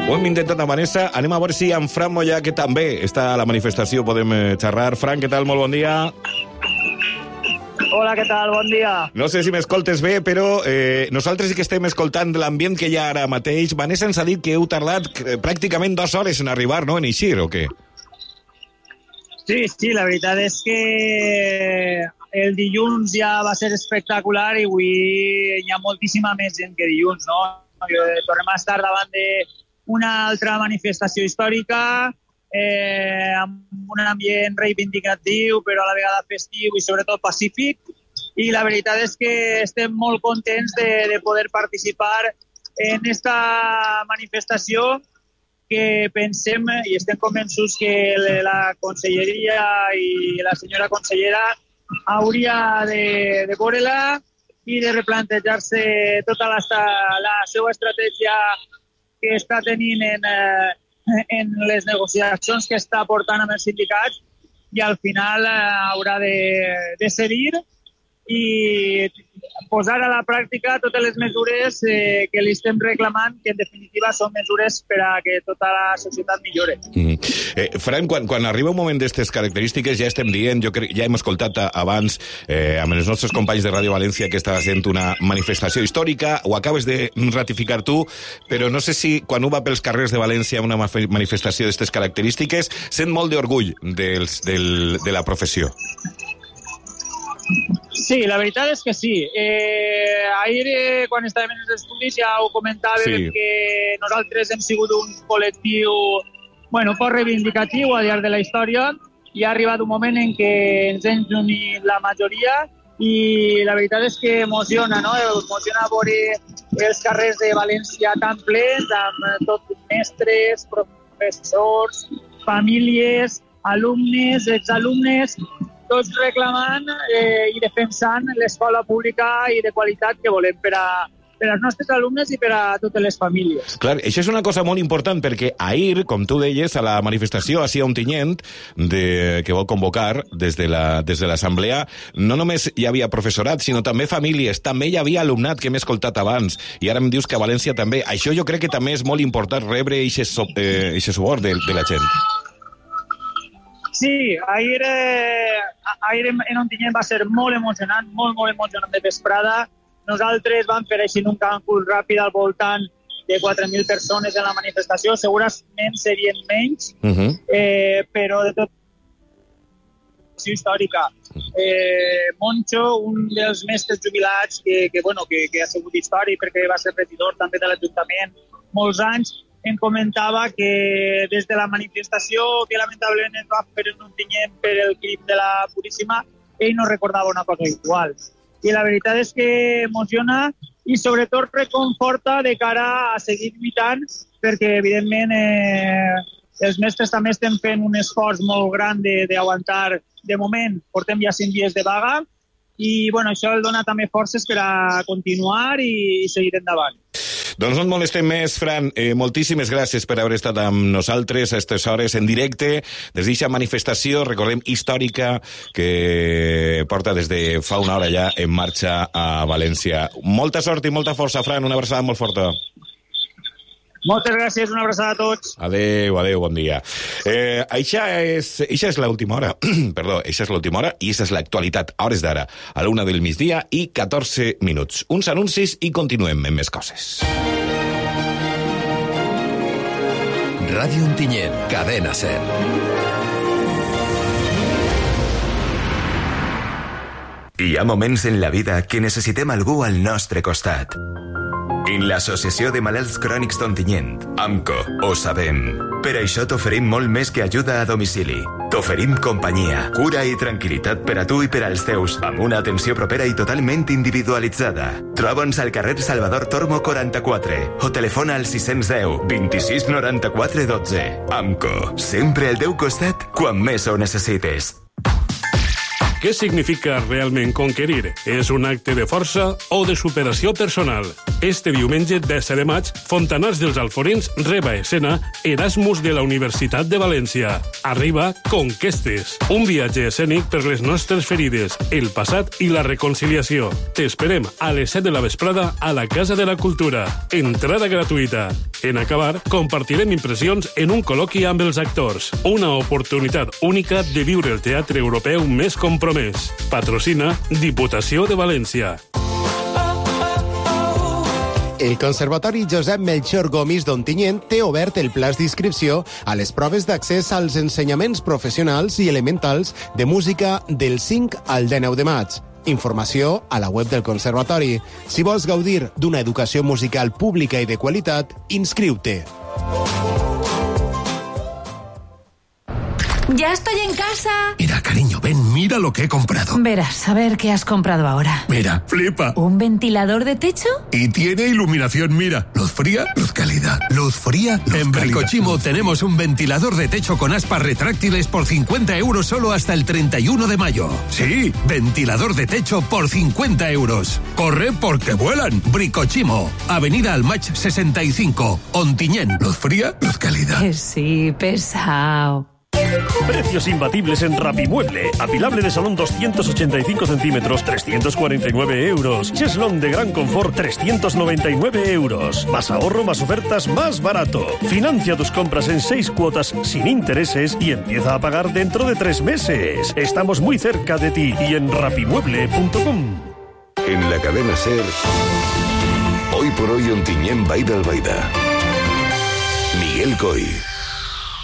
Ho hem intentat amb Vanessa. Anem a veure si amb Fran Mollà, que també està a la manifestació, podem xerrar. Fran, què tal? Molt bon dia. Hola, què tal? Bon dia. No sé si m'escoltes bé, però nosaltres sí que estem escoltant l'ambient que hi ha ara mateix. Vanessa ens ha dit que heu tardat pràcticament 2 hores en arribar, no?, en eixir, o què? Sí, la veritat és que el dilluns ja va ser espectacular i avui hi ha moltíssima més gent que dilluns, no? Tornem a estar davant d'una altra manifestació històrica amb un ambient reivindicatiu, però a la vegada festiu i sobretot pacífic. I la veritat és que estem molt contents de poder participar en esta manifestació que pensem i estem convençuts que la conselleria i la senyora consellera hauria de veure-la i de replantejar-se tota la seva estratègia que està tenint en les negociacions que està portant amb els sindicats i al final haurà de cedir i posar a la pràctica totes les mesures que li estem reclamant, que en definitiva són mesures per a que tota la societat millore. Fran, quan arriba un moment d'aquestes característiques, ja estem dient, ja hem escoltat abans amb els nostres companys de Ràdio València que estava sent una manifestació històrica, ho acabes de ratificar tu, però no sé si quan ho va pels carrers de València una manifestació d'aquestes característiques sent molt d'orgull de la professió. Sí, la veritat és que sí. Ahir, quan estàvem en els estudis, ja ho comentàvem, que nosaltres hem sigut un col·lectiu poc reivindicatiu al llarg de la història i ha arribat un moment en què ens hem unit la majoria i la veritat és que emociona, no? Emociona veure els carrers de València tan plens, amb tots mestres, professors, famílies, alumnes, exalumnes, tots reclamant i defensant l'escola pública i de qualitat que volem per als nostres alumnes i per a totes les famílies. Clar, això és una cosa molt important, perquè ahir, com tu deies, a la manifestació a Ontinyent que vol convocar des de l'Assemblea, no només hi havia professorat, sinó també famílies, també hi havia alumnat que hem escoltat abans, i ara em dius que a València també. Això jo crec que també és molt important, rebre aquest suport de la gent. Sí, ahir en Ontinyent va ser molt emocionant, molt emocionant de vesprada. Nosaltres vam fer així un càlcul ràpid al voltant de 4.000 persones en la manifestació. Segurament serien menys, però de tot històrica. Moncho, un dels mestres jubilats que ha sigut històric perquè va ser regidor també de l'Ajuntament molts anys, em comentava que des de la manifestació que lamentablement es va fer en Ontinyent per el crim de la Puríssima, ell no recordava una cosa igual. I la veritat és que emociona i sobretot reconforta de cara a seguir lluitant, perquè evidentment els mestres també estem fent un esforç molt gran d'aguantar. De moment portem ja 5 dies de vaga i això el dona també forces per a continuar i seguir endavant. Doncs no et molestem més, Fran. Moltíssimes gràcies per haver estat amb nosaltres a aquestes hores en directe des d'aquesta manifestació, recordem, històrica, que porta des de fa una hora ja en marxa a València. Molta sort i molta força, Fran. Una abraçada molt forta. Moltes gràcies, una abraçada a tots. Adéu, bon dia. Eixa és l'última hora. Perdó, eixa és l'última hora i eixa és l'actualitat, a hores d'ara, a la 1 del migdia i 14 minuts. Uns anuncis i continuem amb més coses. Ràdio Ontinyent, Cadena 100. Hi ha moments en la vida que necessitem algú al nostre costat. En l'Associació de Malalts Crònics d'Ontinyent, AMCO, ho sabem. Per això t'oferim molt més que ajuda a domicili. T'oferim companyia, cura i tranquil·litat per a tu i per als teus, amb una atenció propera i totalment individualitzada. Troba'ns al carrer Salvador Tormo 44 o telefona al 610 26 94 12. AMCO, sempre al teu costat quan més ho necessites. Què significa realment conquerir? És un acte de força o de superació personal? Este diumenge 10 de maig, Fontanars dels Alforins reba a escena Erasmus de la Universitat de València. Arriba Conquestes, un viatge escènic per les nostres ferides, el passat i la reconciliació. T'esperem a les 7 de la vesprada a la Casa de la Cultura. Entrada gratuïta. En acabar, compartirem impressions en un col·loqui amb els actors. Una oportunitat única de viure el teatre europeu més compromès. Patrocina Diputació de València. El Conservatori Josep Melchor Gomis d'Ontinyent té obert el plaç d'inscripció a les proves d'accés als ensenyaments professionals i elementals de música del 5 al 19 de maig. Informació a la web del Conservatori. Si vols gaudir d'una educació musical pública i de qualitat, inscriu-te. ¡Ya estoy en casa! Mira, cariño, ven, mira lo que he comprado. Verás, a ver qué has comprado ahora. Mira, flipa. ¿Un ventilador de techo? Y tiene iluminación, mira. Luz fría, luz cálida. Luz fría, luz en Bricochimo tenemos un ventilador de techo con aspas retráctiles por 50 euros solo hasta el 31 de mayo. Sí, ventilador de techo por 50 euros. Corre porque vuelan. Bricochimo, Avenida Almach 65, Ontinyent. Luz fría, luz cálida. Sí, pesado. Precios imbatibles en Rapimueble. Apilable de salón 285 centímetros, 349 euros. Cheslón de gran confort, 399 euros. Más ahorro, más ofertas, más barato. Financia tus compras en 6 cuotas sin intereses y empieza a pagar dentro de 3 meses. Estamos muy cerca de ti y en rapimueble.com. En la cadena SER, hoy por hoy Ontinyent Baida Albaida. Miguel Coy.